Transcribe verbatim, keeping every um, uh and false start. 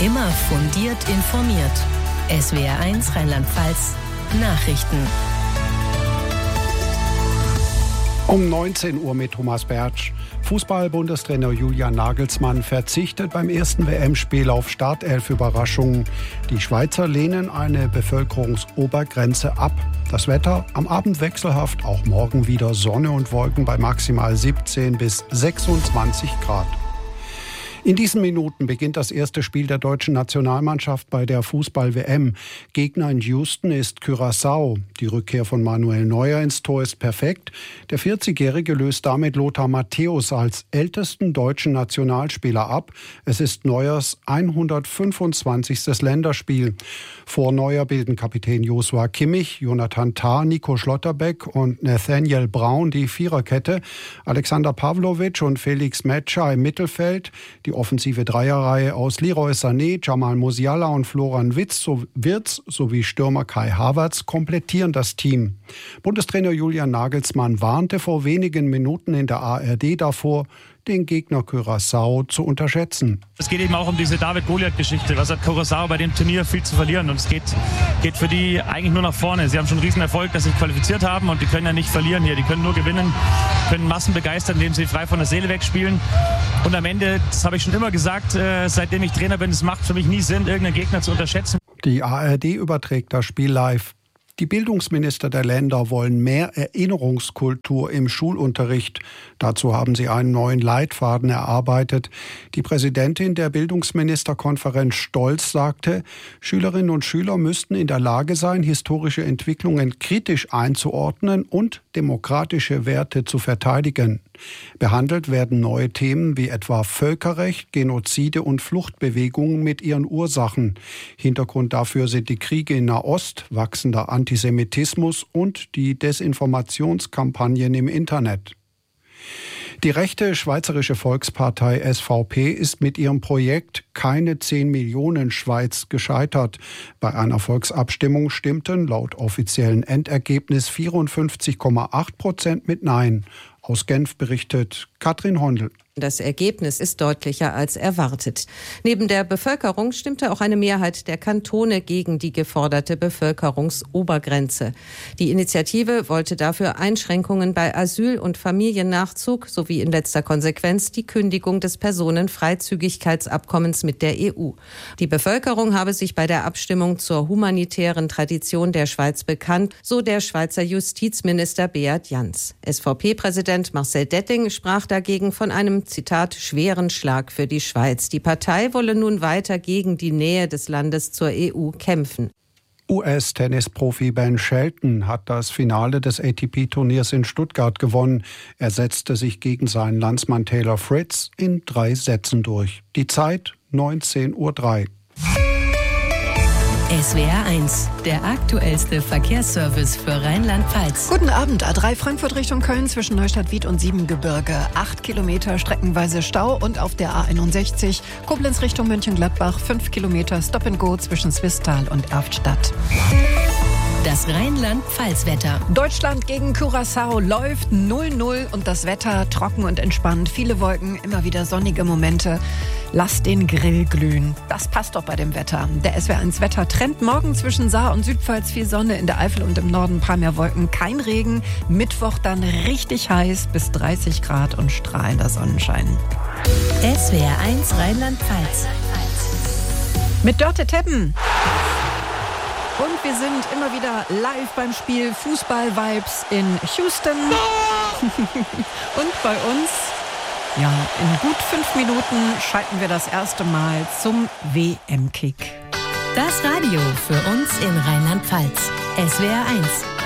Immer fundiert informiert. S W R eins Rheinland-Pfalz Nachrichten. Um neunzehn Uhr mit Thomas Bertsch. Fußball-Bundestrainer Julian Nagelsmann verzichtet beim ersten W M-Spiel auf Startelf-Überraschungen. Die Schweizer lehnen eine Bevölkerungsobergrenze ab. Das Wetter am Abend wechselhaft, auch morgen wieder Sonne und Wolken bei maximal siebzehn bis sechsundzwanzig Grad. In diesen Minuten beginnt das erste Spiel der deutschen Nationalmannschaft bei der Fußball-W M. Gegner in Houston ist Curaçao. Die Rückkehr von Manuel Neuer ins Tor ist perfekt. Der vierzigjährige löst damit Lothar Matthäus als ältesten deutschen Nationalspieler ab. Es ist Neuers hundertfünfundzwanzigstes Länderspiel. Vor Neuer bilden Kapitän Joshua Kimmich, Jonathan Tah, Nico Schlotterbeck und Nathaniel Brown die Viererkette. Alexander Pavlovic und Felix Metscher im Mittelfeld. Die offensive Dreierreihe aus Leroy Sané, Jamal Musiala und Florian Wirtz sowie Stürmer Kai Havertz komplettieren das Team. Bundestrainer Julian Nagelsmann warnte vor wenigen Minuten in der A R D davor, den Gegner Curaçao zu unterschätzen. Es geht eben auch um diese David-Goliath-Geschichte. Was hat Curaçao bei dem Turnier viel zu verlieren? Und es geht, geht für die eigentlich nur nach vorne. Sie haben schon einen riesen Erfolg, dass sie sich qualifiziert haben und die können ja nicht verlieren hier. Die können nur gewinnen, können Massen begeistern, indem sie frei von der Seele wegspielen. Und am Ende, das habe ich schon immer gesagt, äh, seitdem ich Trainer bin, es macht für mich nie Sinn, irgendeinen Gegner zu unterschätzen. Die A R D überträgt das Spiel live. Die Bildungsminister der Länder wollen mehr Erinnerungskultur im Schulunterricht. Dazu haben sie einen neuen Leitfaden erarbeitet. Die Präsidentin der Bildungsministerkonferenz Stolz sagte, Schülerinnen und Schüler müssten in der Lage sein, historische Entwicklungen kritisch einzuordnen und demokratische Werte zu verteidigen. Behandelt werden neue Themen wie etwa Völkerrecht, Genozide und Fluchtbewegungen mit ihren Ursachen. Hintergrund dafür sind die Kriege in Nahost, wachsender Antisemitismus und die Desinformationskampagnen im Internet. Die rechte Schweizerische Volkspartei S V P ist mit ihrem Projekt Keine zehn Millionen Schweiz gescheitert. Bei einer Volksabstimmung stimmten laut offiziellen Endergebnis vierundfünfzig Komma acht Prozent mit Nein. Aus Genf berichtet Katrin Hondel. Das Ergebnis ist deutlicher als erwartet. Neben der Bevölkerung stimmte auch eine Mehrheit der Kantone gegen die geforderte Bevölkerungsobergrenze. Die Initiative wollte dafür Einschränkungen bei Asyl- und Familiennachzug sowie in letzter Konsequenz die Kündigung des Personenfreizügigkeitsabkommens mit der E U. Die Bevölkerung habe sich bei der Abstimmung zur humanitären Tradition der Schweiz bekannt, so der Schweizer Justizminister Beat Jans. S V P-Präsident Marcel Detting sprach dagegen von einem Zitat, schweren Schlag für die Schweiz. Die Partei wolle nun weiter gegen die Nähe des Landes zur E U kämpfen. U S-Tennisprofi Ben Shelton hat das Finale des A T P-Turniers in Stuttgart gewonnen. Er setzte sich gegen seinen Landsmann Taylor Fritz in drei Sätzen durch. Die Zeit neunzehn Uhr drei. S W R eins, der aktuellste Verkehrsservice für Rheinland-Pfalz. Guten Abend, A drei Frankfurt Richtung Köln zwischen Neustadt-Wied und Siebengebirge. Acht Kilometer streckenweise Stau und auf der A einundsechzig Koblenz Richtung Mönchengladbach. Fünf Kilometer Stop and Go zwischen Swisttal und Erftstadt. Das Rheinland-Pfalz-Wetter. Deutschland gegen Curaçao läuft null null und das Wetter trocken und entspannt. Viele Wolken, immer wieder sonnige Momente. Lass den Grill glühen. Das passt doch bei dem Wetter. Der S W R eins Wettertrend morgen zwischen Saar und Südpfalz viel Sonne, in der Eifel und im Norden ein paar mehr Wolken, kein Regen. Mittwoch dann richtig heiß bis dreißig Grad und strahlender Sonnenschein. S W R eins Rheinland-Pfalz. Mit Dörte Teppen. Und wir sind immer wieder live beim Spiel Fußball-Vibes in Houston. Und bei uns, ja, in gut fünf Minuten schalten wir das erste Mal zum W M-Kick. Das Radio für uns in Rheinland-Pfalz. S W R eins.